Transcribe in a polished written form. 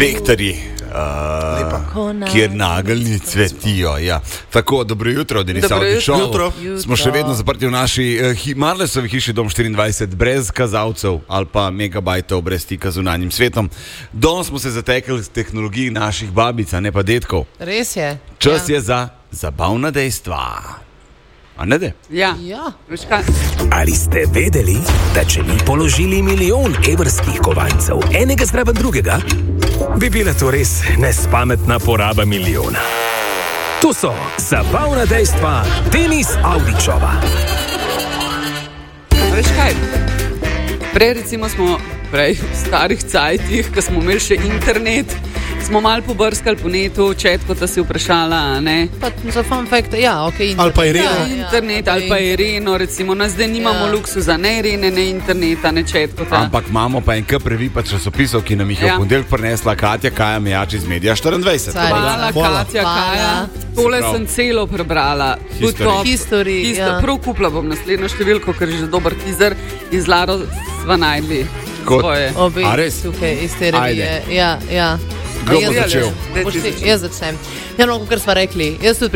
Vektorji, kjer nageljni cvetijo. Ja. Tako, dobro jutro, Denis Avdićov. Smo še vedno zaprti v naši Marlesovi hiši Dom 24, brez kazalcev ali pa megabajtov, brez stika z zunanjim svetom. Danes smo se zatekli z tehnologij naših babic, a ne pa detkov. Res je. Čas je za zabavna dejstva. A ne de? Ja. Ali ste vedeli, da če bi položili 1 milijon evrskih kovancev, enega zraven drugega, bi bila to res nespametna poraba milijona? To so zabavna dejstva Denis Avdićova. Veš kaj? Prej recimo smo v starih cajtih, ko smo imeli še internet, smo malo pobrskali po netu, Četko ta si vprašala, ne? Pa za fun fact, ja, ok, internet. Ali pa Ireno. Ja, internet, ali pa Ireno, recimo, zdaj nimamo luksuza, ne Irene, ne interneta, ne Četko ta. Ampak imamo pa en KPRV pa časopisov, ki nam jih je v ponedeljek prinesla Katja Kaja Mejač iz Medija 24. Hvala, Katja Kaja. Tole sem celo prebrala. History. Prav kupla bom naslednjo številko, ker je že dober teaser in z Laro sva najdli svoje. Obi, A res? tukaj iz te revije. Ja. Kdo bo začel? Jaz začnem. Ja, no, kar sva rekli. Jaz tudi